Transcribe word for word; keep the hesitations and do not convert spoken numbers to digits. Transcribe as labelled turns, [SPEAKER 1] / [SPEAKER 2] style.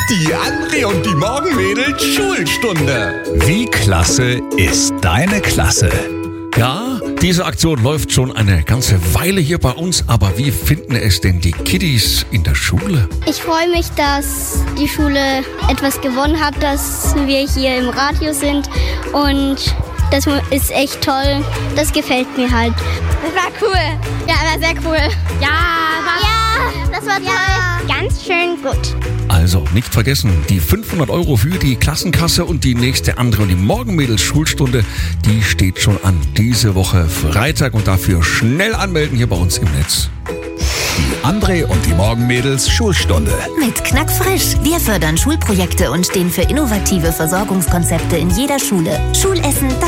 [SPEAKER 1] Die André und die Morgenmädels Schulstunde.
[SPEAKER 2] Wie klasse ist deine Klasse?
[SPEAKER 3] Ja, diese Aktion läuft schon eine ganze Weile hier bei uns, aber wie finden es denn die Kiddies in der Schule?
[SPEAKER 4] Ich freue mich, dass die Schule etwas gewonnen hat, dass wir hier im Radio sind und das ist echt toll. Das gefällt mir halt.
[SPEAKER 5] Das war cool.
[SPEAKER 4] Ja, war sehr cool.
[SPEAKER 5] Ja, war
[SPEAKER 4] Ja, das war toll.
[SPEAKER 5] ja, ganz schön gut.
[SPEAKER 3] Also nicht vergessen, die fünfhundert Euro für die Klassenkasse und die nächste André und die Morgenmädels Schulstunde, die steht schon an. Diese Woche Freitag und dafür schnell anmelden hier bei uns im Netz.
[SPEAKER 2] Die André und die Morgenmädels Schulstunde.
[SPEAKER 6] Mit Knackfrisch. Wir fördern Schulprojekte und stehen für innovative Versorgungskonzepte in jeder Schule. Schulessen, das